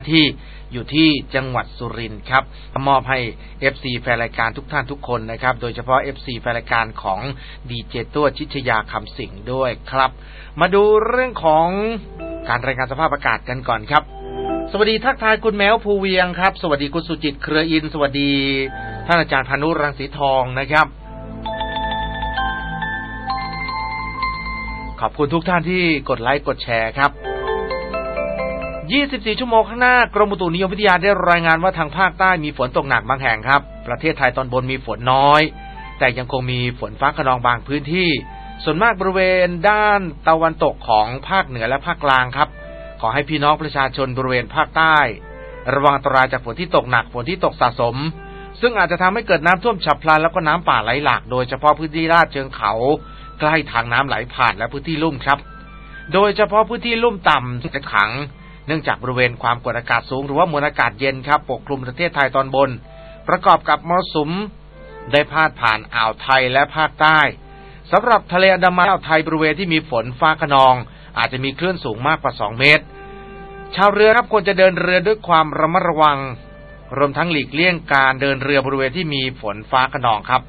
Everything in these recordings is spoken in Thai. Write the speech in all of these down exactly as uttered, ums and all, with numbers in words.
ที่อยู่ที่จังหวัดสุรินทร์ครับมอบให้ เอฟ ซี แฟนรายการทุกท่านทุกคนนะครับโดยเฉพาะ เอฟ ซี แฟนรายการของดีเจตัวชิชยาคำสิงห์ด้วยครับมาดูเรื่องของการรายงานสภาพอากาศกันก่อนครับสวัสดีทักทายคุณแมวภูเวียงครับสวัสดีคุณสุจิตเครืออินสวัสดีท่านอาจารย์พานุรังสีทองนะครับขอบคุณทุกท่านที่กดไลค์กดแชร์ครับยี่สิบสี่ชั่วโมงข้างหน้ากรมอุตุนิยมวิทยาได้รายงานว่าทางภาคใต้มีฝนตกหนักบางแห่งครับประเทศไทยตอนบนมีฝนน้อยแต่ยังคงมีฝนฟ้าคะนองบางพื้นที่ส่วนมากบริเวณด้านตะวันตกของภาคเหนือและภาคกลางครับขอให้พี่น้องประชาชนบริเวณภาคใต้ระวังอันตรายจากฝนที่ตกหนักฝนที่ตกสะสมซึ่งอาจจะทำให้เกิดน้ำท่วมฉับพลันแล้วก็น้ำป่าไหลหลากโดยเฉพาะพื้นที่ลาดเชิงเขาใกล้ทางน้ำไหลผ่านและพื้นที่ลุ่มครับโดยเฉพาะพื้นที่ลุ่มต่ำจะขังเนื่องจากบริเวณความกดอากาศสูงหรือว่ามวลอากาศเย็นครับปกคลุมประเทศไทยตอนบนประกอบกับมรสุมได้พาดผ่านอ่าวไทยและภาคใต้สำหรับทะเลอันดามันอ่าวไทยบริเวณที่มีฝนฟ้าคะนองอาจจะมีคลื่นสูงมากกว่าสองเมตรชาวเรือครับควรจะเดินเรือด้วยความระมัดระวังรวมทั้งหลีกเลี่ยงการเดินเรือบริเวณที่มีฝนฟ้าคะนองครับ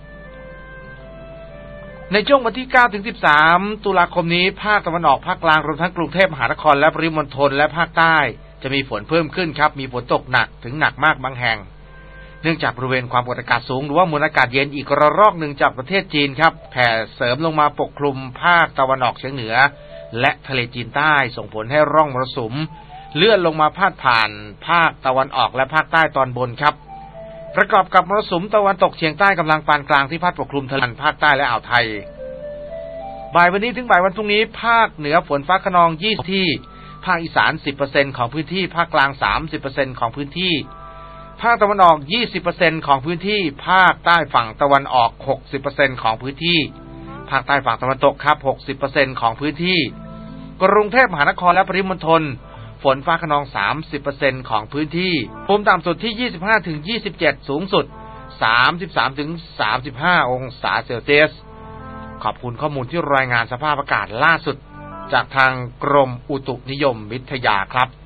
ในช่วงวันที่เก้าถึงสิบสามตุลาคมนี้ภาคตะวันออกภาคกลางรวมทั้งกรุงเทพมหานครและปริมณฑลและภาคใต้จะมีฝนเพิ่มขึ้นครับมีฝนตกหนักถึงหนักมากบางแห่งเนื่องจากบริเวณความกดอากาศสูงหรือว่ามวลอากาศเย็นอีกระลอกหนึ่งจากประเทศจีนครับแผ่เสริมลงมาปกคลุมภาคตะวันออกเฉียงเหนือและทะเลจีนใต้ส่งผลให้ร่องมรสุมเลื่อนลงมาพาดผ่านภาคตะวันออกและภาคใต้ตอนบนครับประกอบกับมรสุมตะวันตกเฉียงใต้กำลังปานกลางที่พัดปกคลุมทะเลภาคใต้และอ่าวไทยบ่ายวันนี้ถึงบ่ายวันพรุ่งนี้ภาคเหนือฝนฟ้าคะนองยี่สิบที่ภาคอีสาน สิบเปอร์เซ็นต์ ของพื้นที่ภาคกลาง สามสิบเปอร์เซ็นต์ ของพื้นที่ภาคตะวันออก ยี่สิบเปอร์เซ็นต์ ของพื้นที่ภาคใต้ฝั่งตะวันออก หกสิบเปอร์เซ็นต์ ของพื้นที่ภาคใต้ฝั่งตะวันตกครับ หกสิบเปอร์เซ็นต์ ของพื้นที่กรุงเทพมหานครและปริมณฑลฝนฟ้าคะนอง สามสิบเปอร์เซ็นต์ ของพื้นที่ภูมิต่ำสุดที่ ยี่สิบห้าถึงยี่สิบเจ็ด สูงสุด สามสิบสามถึงสามสิบห้า องศาเซลเซียสขอบคุณข้อมูลที่รายงานสภาพอากาศล่าสุดจากทางกรมอุตุนิยมวิทยาครับ